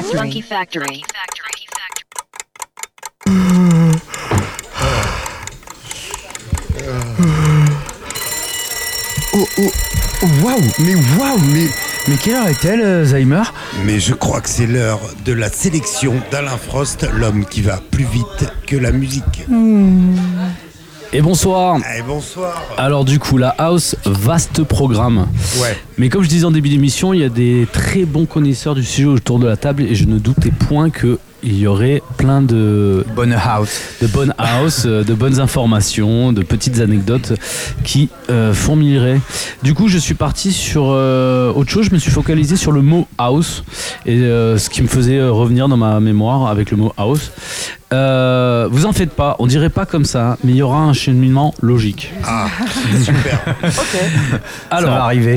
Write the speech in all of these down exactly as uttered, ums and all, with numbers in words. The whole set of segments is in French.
Factory. Funky Factory. Oh, oh, waouh, mais waouh, mais, mais quelle heure est-elle, Zaimer ? Mais je crois que c'est l'heure de la sélection d'Alain Frost, l'homme qui va plus vite que la musique. Mmh. Et bonsoir. Et bonsoir. Alors du coup, la house, vaste programme. Ouais. Mais comme je disais en début d'émission, il y a des très bons connaisseurs du sujet autour de la table et je ne doutais point que il y aurait plein de bonne house, de bonne house, de bonnes informations, de petites anecdotes qui euh, fourmilleraient. Du coup, je suis parti sur euh, autre chose. Je me suis focalisé sur le mot house et euh, ce qui me faisait revenir dans ma mémoire avec le mot house. Euh, vous en faites pas, on dirait pas comme ça, mais il y aura un cheminement logique. Ah, super. Ok. Alors, ça va arriver.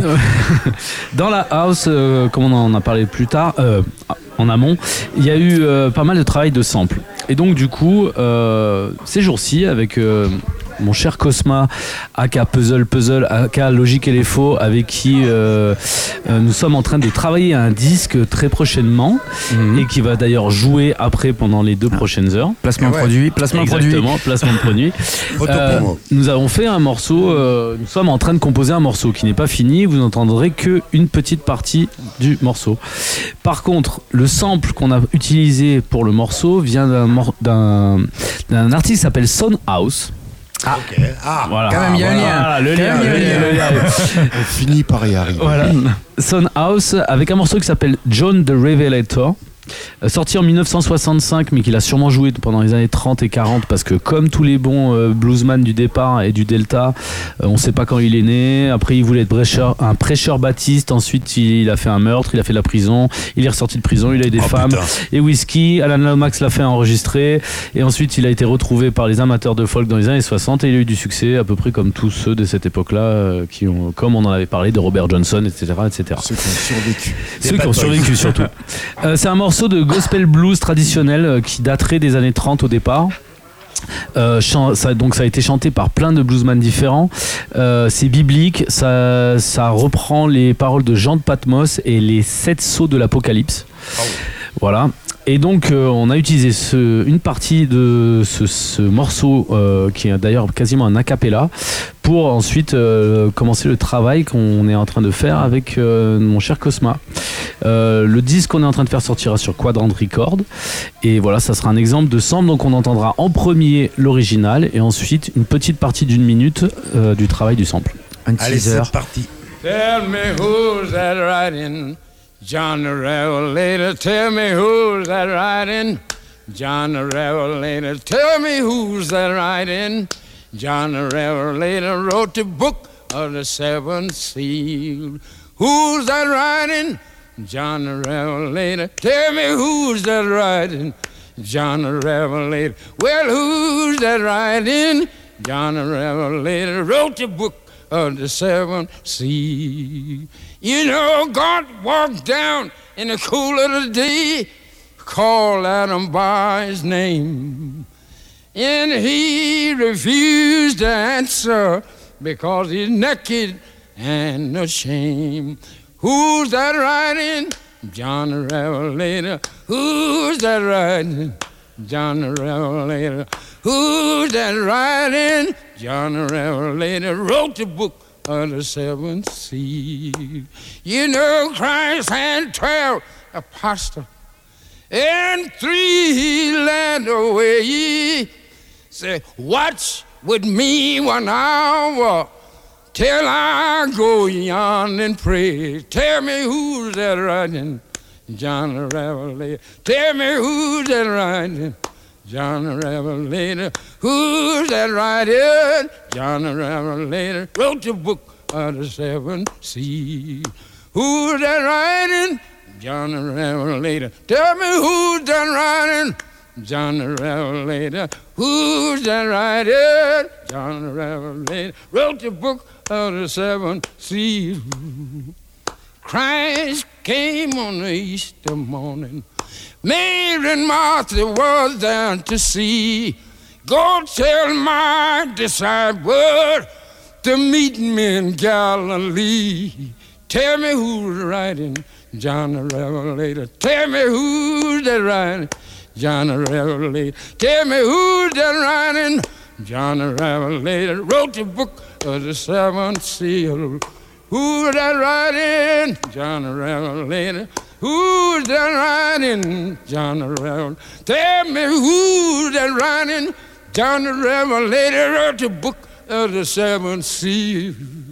Dans la house, euh, comme on en a parlé plus tard, euh, en amont, il y a eu euh, pas mal de travail de samples. Et donc du coup, euh, ces jours-ci, avec euh, mon cher Cosma, aka Puzzle Puzzle, aka Logique et les Faux, avec qui euh, euh, nous sommes en train de travailler un disque très prochainement, mmh. et qui va d'ailleurs jouer après pendant les deux ah. prochaines heures. Placement ouais. produit, placement Exactement, produit. Exactement, placement de produit. euh, nous avons fait un morceau, euh, nous sommes en train de composer un morceau qui n'est pas fini, vous n'entendrez qu'une petite partie du morceau. Par contre, le sample qu'on a utilisé pour le morceau vient d'un, d'un, d'un artiste qui s'appelle Son House. Ah, ok. Ah, voilà. Quand même, il y a un lien. Voilà, le lien, le lien, le lien. On finit par y arriver. Voilà. Son House avec un morceau qui s'appelle John the Revelator. Sorti en dix-neuf cent soixante-cinq, mais qu'il a sûrement joué pendant les années trente et quarante, parce que comme tous les bons euh, bluesman du départ et du Delta, euh, on ne sait pas quand il est né. Après, il voulait être prêcheur, un prêcheur baptiste. Ensuite, il a fait un meurtre, il a fait la prison, il est ressorti de prison, il a eu des oh, femmes putain. et whisky. Alan Lomax l'a fait enregistrer, et ensuite, il a été retrouvé par les amateurs de folk dans les années soixante, et il a eu du succès à peu près comme tous ceux de cette époque-là, euh, qui ont, comme on en avait parlé, de Robert Johnson, et cetera, et cetera. Ceux qui ont survécu. Ceux qui ont survécu surtout. Euh, c'est un morceau de gospel blues traditionnel euh, qui daterait des années trente au départ. Euh, ça, donc ça a été chanté par plein de bluesmen différents. Euh, c'est biblique, ça, ça reprend les paroles de Jean de Patmos et les sept sceaux de l'Apocalypse. Oh. Voilà. Et donc euh, on a utilisé ce, une partie de ce, ce morceau euh, qui est d'ailleurs quasiment un a cappella pour ensuite euh, commencer le travail qu'on est en train de faire avec euh, mon cher Cosma. Euh, le disque qu'on est en train de faire sortira sur Quadrant Record, et voilà, ça sera un exemple de sample. Donc on entendra en premier l'original et ensuite une petite partie d'une minute euh, du travail du sample. Un Allez, teaser. C'est parti. Tell me who's that riding, John the Revelator. Tell me who's that riding, John the Revelator. Tell me who's that riding, John the Revelator. Wrote the book of the seven seals. Who's that riding? John the Revelator. Tell me who's that riding? John the Revelator. Well, who's that riding? John the Revelator. Wrote the book of the seven seas. You know, God walked down in the cool of the day, called Adam by his name, and he refused to answer because he's naked and ashamed. Who's that riding? John the Revelator. Who's that riding? John the Revelator. Who's that riding? John the Revelator. Wrote the book of the seven seals. You know, Christ had twelve apostles, and three he led away. Say, watch with me one hour till I go yon and pray. Tell me who's that riding? John the Revelator. Tell me who's that riding? John the Revelator. Who's that riding? John the Revelator. Wrote the book of the seven seals. Who's that riding? John the Revelator. Tell me who's that riding? John the Revelator. Who's that riding? John the Revelator. Wrote the book of the seven seals. Christ came on the Easter morning. Mary and Martha was there to see. Go tell my disciples to meet me in Galilee. Tell me who's riding, John the Revelator. Tell me who's that riding? John the Revelator. Tell me who's that riding? John the Revelator wrote the book of the seventh seal. Who's that riding? John the Revelator. Who's that riding? John the Revelator. Tell me who's that riding? John the Revelator wrote the book of the seventh seal.